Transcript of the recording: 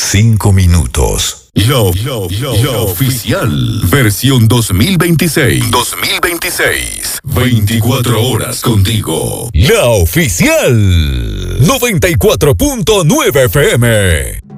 5 minutos. La oficial. Versión 2026. 24 horas contigo. La oficial. 94.9 FM.